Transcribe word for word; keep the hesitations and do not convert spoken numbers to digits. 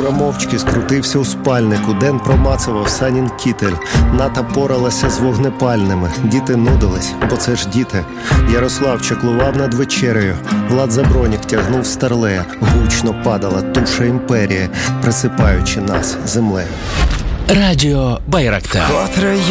Юра мовчки скрутився у спальнику. Ден промацував Санін кітель. Ната поралася з вогнепальними. Діти нудились, бо це ж діти. Ярослав чаклував над вечерею. Влад Забронік тягнув старлея. Гучно падала туша імперії, присипаючи нас землею. Радіо Байрактар. Котре